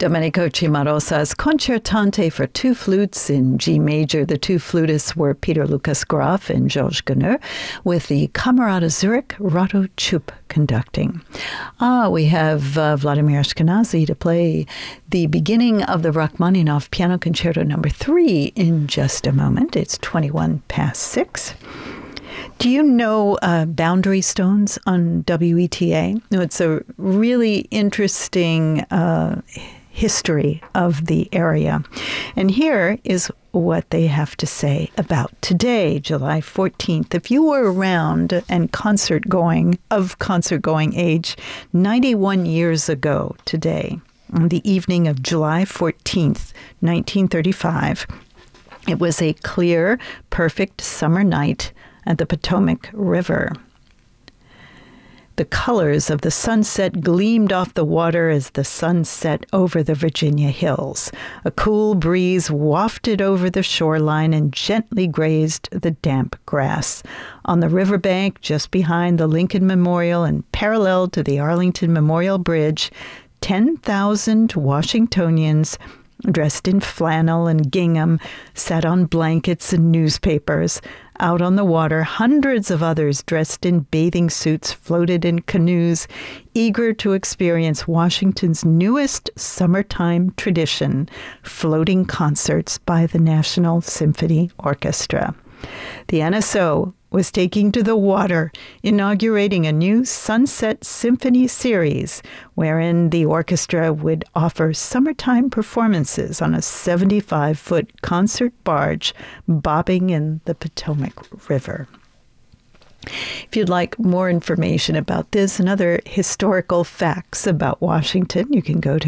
Domenico Cimarosa's Concertante for two flutes in G major. The two flutists were Peter Lucas Graf and Georges Goneur, with the Camerata Zurich, Rado Chup conducting. We have Vladimir Ashkenazy to play the beginning of the Rachmaninoff Piano Concerto No. 3 in just a moment. It's 21 past 6. Do you know Boundary Stones on WETA? It's a really interesting history of the area. And here is what they have to say about today, July 14th. If you were around and concert going age 91 years ago today, on the evening of July 14th, 1935, it was a clear, perfect summer night at the Potomac River. The colors of the sunset gleamed off the water as the sun set over the Virginia hills. A cool breeze wafted over the shoreline and gently grazed the damp grass. On the riverbank, just behind the Lincoln Memorial and parallel to the Arlington Memorial Bridge, 10,000 Washingtonians dressed in flannel and gingham sat on blankets and newspapers. Out on the water, hundreds of others dressed in bathing suits floated in canoes, eager to experience Washington's newest summertime tradition, floating concerts by the National Symphony Orchestra. The NSO was taking to the water, inaugurating a new Sunset Symphony series, wherein the orchestra would offer summertime performances on a 75-foot concert barge bobbing in the Potomac River. If you'd like more information about this and other historical facts about Washington, you can go to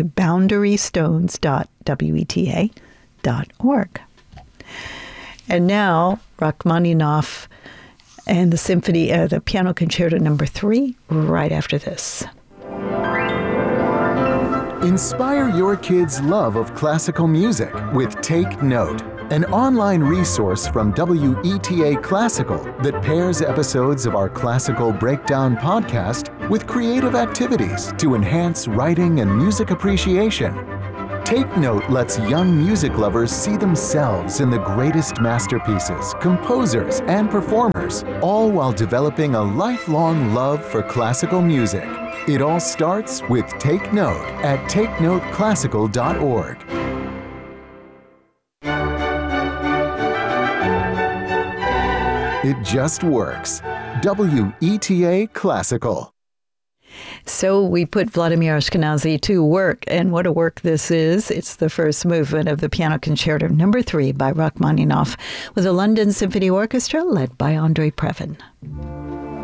boundarystones.weta.org. And now, Rachmaninoff and the symphony, the Piano Concerto No. 3, right after this. Inspire your kids' love of classical music with Take Note, an online resource from WETA Classical that pairs episodes of our Classical Breakdown podcast with creative activities to enhance writing and music appreciation. Take Note lets young music lovers see themselves in the greatest masterpieces, composers, and performers, all while developing a lifelong love for classical music. It all starts with Take Note at takenoteclassical.org. It just works. WETA Classical. So we put Vladimir Ashkenazy to work, and what a work this is. It's the first movement of the Piano Concerto No. 3 by Rachmaninoff with the London Symphony Orchestra led by Andrei Previn.